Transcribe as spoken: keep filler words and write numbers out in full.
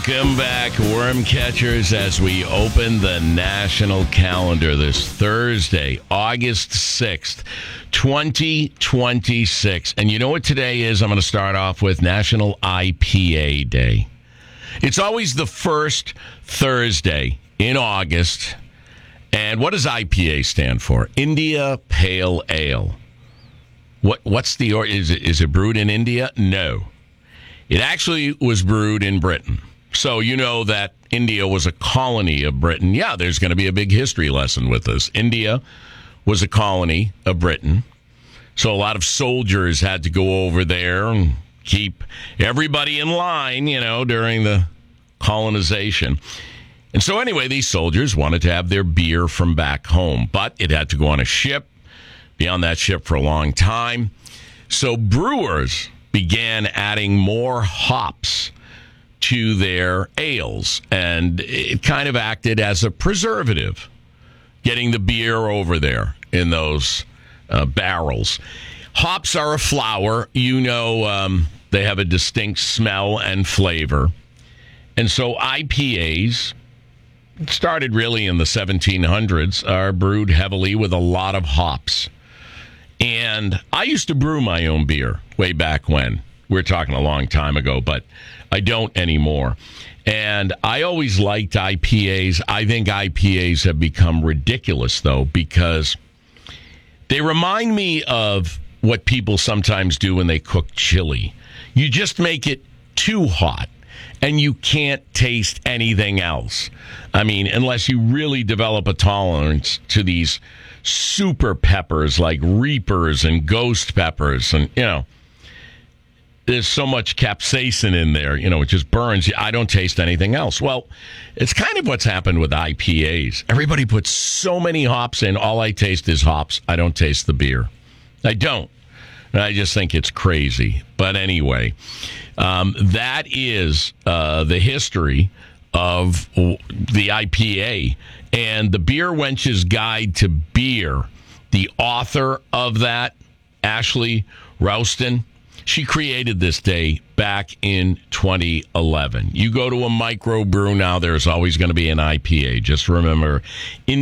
Welcome back, worm catchers, as we open the national calendar this Thursday, August sixth, twenty twenty-six. And you know what today is? I'm going to start off with National I P A Day. It's always the first Thursday in August. And what does I P A stand for? India Pale Ale. What? What's the... Or, is it, is it brewed in India? No. It actually was brewed in Britain. So you know that India was a colony of Britain. Yeah, there's going to be a big history lesson with this. India was a colony of Britain. So a lot of soldiers had to go over there and keep everybody in line, you know, during the colonization. And so anyway, these soldiers wanted to have their beer from back home, but it had to go on a ship, be on that ship for a long time. So brewers began adding more hops to their ales, and it kind of acted as a preservative, getting the beer over there in those uh, barrels. Hops are a flower. You know, um, they have a distinct smell and flavor. And so I P As, started really in the seventeen hundreds, are brewed heavily with a lot of hops. And I used to brew my own beer way back when. We're talking a long time ago, but I don't anymore. And I always liked I P As. I think I P As have become ridiculous, though, because they remind me of what people sometimes do when they cook chili. You just make it too hot, and you can't taste anything else. I mean, unless you really develop a tolerance to these super peppers like Reapers and Ghost peppers, and, you know, there's so much capsaicin in there, you know, it just burns. I don't taste anything else. Well, it's kind of what's happened with I P As. Everybody puts so many hops in. All I taste is hops. I don't taste the beer. I don't. And I just think it's crazy. But anyway, um, that is uh, the history of the I P A. And the Beer Wench's Guide to Beer, the author of that, Ashley Rouston, she created this day back in twenty eleven. You go to a microbrew now, there's always going to be an I P A. Just remember, in